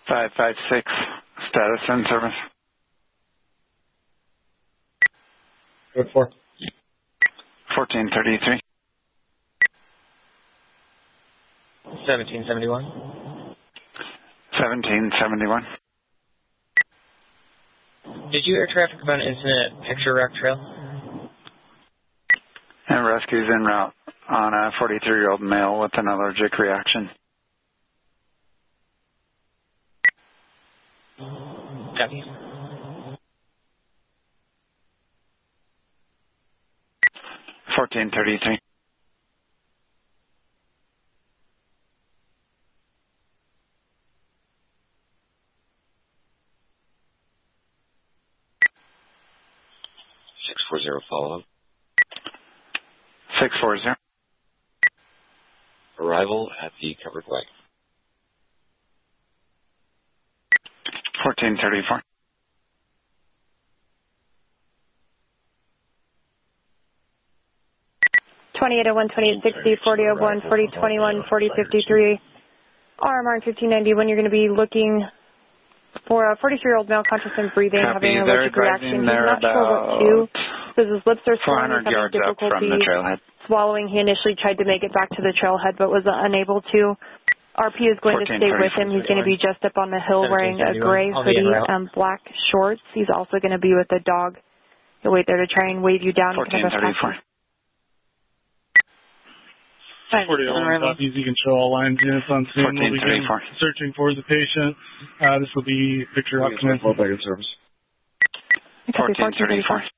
556, status and service. Code 4. 1433. 1771. 1771. Did you air traffic about an incident at Picture Rock Trail? And rescue's en route on a 43-year-old male with an allergic reaction. Copy. 1433. Follow-up. 640. Arrival at the covered wagon. 1434. 2801, 2860, 4001, 4021, 4053. RMR 1591, you're going to be looking for a 43-year-old male conscious and breathing, Copy. having an They're allergic reaction. He's there not sure what to. Says his lips are swollen, 400 he's having yards up from the difficulty trailhead. swallowing. He initially tried to make it back to the trailhead but was unable to. RP is going to stay with him. He's going to be just up on the hill wearing a gray hoodie and black shorts. He's also going to be with a dog. He'll wait there to try and wave you down. 1434. 4001 copies. You can show all lines units on scene. We'll begin searching for the patient. This will be Picture Rock Command. Full bag of service. 1434.